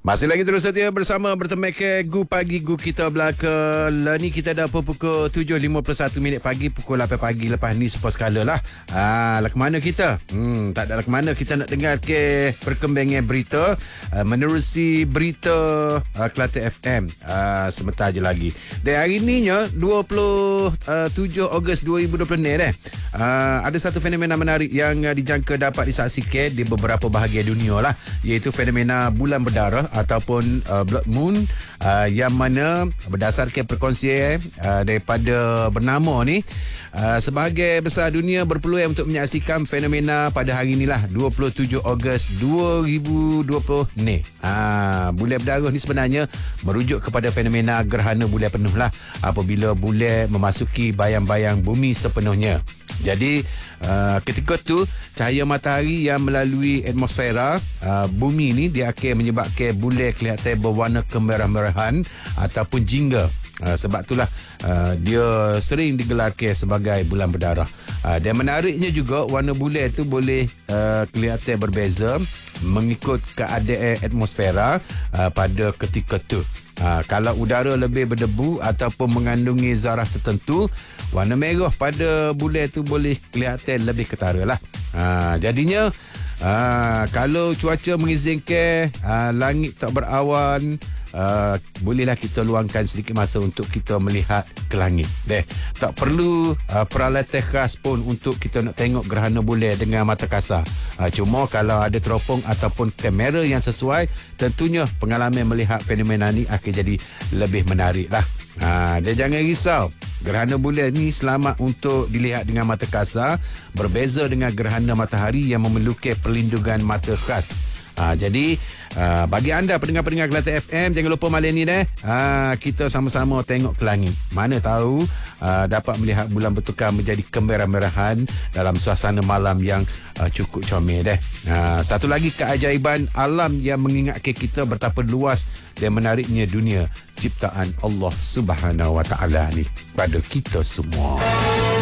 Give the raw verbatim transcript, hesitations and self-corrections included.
Masih lagi terus setia bersama bertemu ke Gu Pagi Gu kita belaka. Lah ni kita dah pukul tujuh lima puluh satu minit pagi, pukul lapan pagi lepas ni supaya sekala lah. Ah, lah ke mana kita? Hmm, tak ada lah ke mana kita nak dengar ke perkembangan berita uh, menerusi berita uh, Kelate F M uh, sebentar je lagi. Dan hari ni nya dua puluh tujuh Ogos dua ribu dua puluh ni eh. Uh, ada satu fenomena menarik yang uh, dijangka dapat disaksikan di beberapa bahagian dunia lah, iaitu fenomena bulan berdarah ataupun uh, blood moon, uh, yang mana berdasarkan perkongsian uh, daripada bernama ni, uh, sebahagian besar dunia berpeluang untuk menyaksikan fenomena pada hari inilah dua puluh tujuh Ogos dua ribu dua puluh ni. Uh, bulan berdarah ni sebenarnya merujuk kepada fenomena gerhana bulan penuh lah, apabila bulan memasuki bayang-bayang bumi sepenuhnya. Jadi uh, ketika tu cahaya matahari yang melalui atmosfera uh, bumi ni dia akan menyebabkan bulan kelihatan berwarna kemerah-merahan ataupun jingga. Uh, sebab itulah uh, dia sering digelarkan sebagai bulan berdarah. Uh, dan menariknya juga warna bulan tu boleh uh, kelihatan berbeza mengikut keadaan atmosfera uh, pada ketika tu. Ha, kalau udara lebih berdebu ataupun mengandungi zarah tertentu, warna merah pada bulan tu boleh kelihatan lebih ketara lah. Ha, jadinya ha, kalau cuaca mengizinkan, ha, langit tak berawan, ha, bolehlah kita luangkan sedikit masa untuk kita melihat ke langit. Deh, tak perlu ha, peralatan khas pun untuk kita nak tengok gerhana bulan dengan mata kasar. Ha, cuma kalau ada teropong ataupun kamera yang sesuai, tentunya pengalaman melihat fenomena ni akan jadi lebih menarik lah. Ha, dan jangan risau, gerhana bulan ni selamat untuk dilihat dengan mata kasar, berbeza dengan gerhana matahari yang memerlukan perlindungan mata khas. Ha, jadi uh, bagi anda pendengar-pendengar Kelate F M, jangan lupa malam ni deh, uh, kita sama-sama tengok ke langit. Mana tahu uh, dapat melihat bulan bertukar menjadi kemerah-merahan dalam suasana malam yang uh, cukup comel deh. Uh, satu lagi keajaiban alam yang mengingatkan kita betapa luas dan menariknya dunia ciptaan Allah Subhanahu Wa Taala ni pada kita semua.